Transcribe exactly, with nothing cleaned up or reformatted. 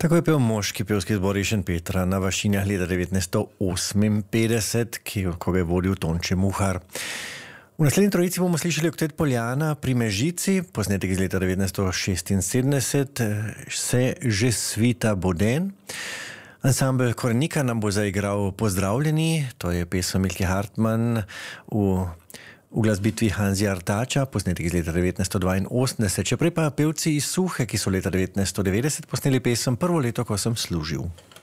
Tako je pel moški pevski zbor Ješen Petra na Vašinjah leta devetnajststo oseminpetdeset, ki ko ga je vodil Tonči Muhar. V naslednji trojici bomo slišali oktet Poljana pri Mežici, posnetek iz leta devetnajststo šestinsedemdeset, Se že svita boden. Ansambel Korenika nam bo zaigral Pozdravljeni, to je pesem Milke Hartmann v uglasbitvi Hanzija Artača, posnetek iz leta devetnajststo dvainosemdeset. Čeprej pa pevci iz Suhe, ki so leta devetnajststo devetdeset posneli pesem Prvo leto, ko sem služil.